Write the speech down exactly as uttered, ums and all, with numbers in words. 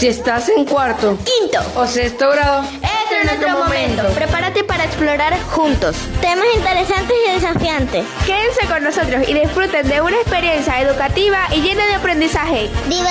Si estás en cuarto, quinto o sexto grado, este es nuestro momento. Prepárate para explorar juntos temas interesantes y desafiantes. Quédense con nosotros y disfruten de una experiencia educativa y llena de aprendizaje.